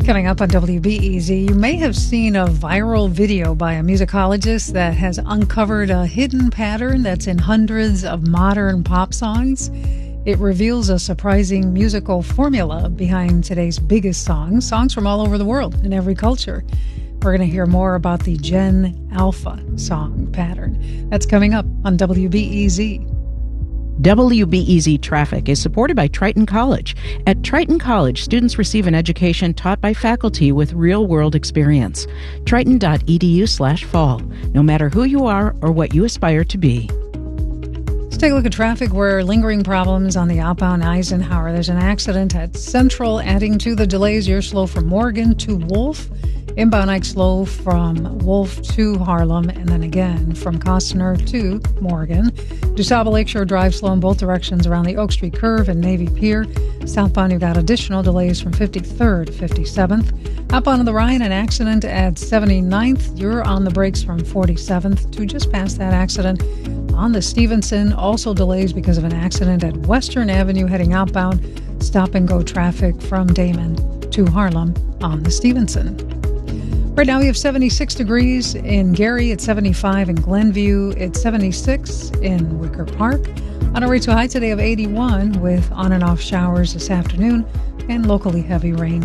Coming up on WBEZ, you may have seen a viral video by a musicologist that has uncovered a hidden pattern that's in hundreds of modern pop songs. It reveals a surprising musical formula behind today's biggest songs from all over the world in every culture. We're going to hear more about the Gen Alpha song pattern. That's coming up on WBEZ. WBEZ Traffic is supported by Triton College. At Triton College, students receive an education taught by faculty with real-world experience. Triton.edu/fall. No matter who you are or what you aspire to be. Let's take a look at traffic. Where lingering problems on the outbound Eisenhower. There's an accident at Central, adding to the delays. You're slow from Morgan to Wolf. Inbound Ike slow from Wolf to Harlem, and then again from Costner to Morgan. DuSable Lakeshore Drive slow in both directions around the Oak Street Curve and Navy Pier. Southbound, you've got additional delays from 53rd to 57th. Outbound on the Ryan, an accident at 79th. You're on the brakes from 47th to just past that accident. On the Stevenson, also delays because of an accident at Western Avenue heading outbound. Stop and go traffic from Damon to Harlem on the Stevenson. Right now we have 76 degrees in Gary, it's 75 in Glenview, it's 76 in Wicker Park. On our way to a high today of 81 with on and off showers this afternoon and locally heavy rain.